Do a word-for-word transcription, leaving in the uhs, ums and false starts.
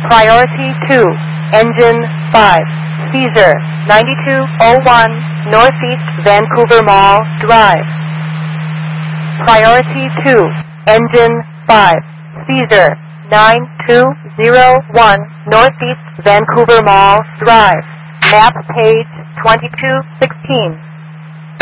Priority two, Engine five, Seizure, ninety-two oh one Northeast Vancouver Mall Drive. Priority two, Engine five, Seizure, nine two oh one Northeast Vancouver Mall Drive. Map page twenty-two sixteen.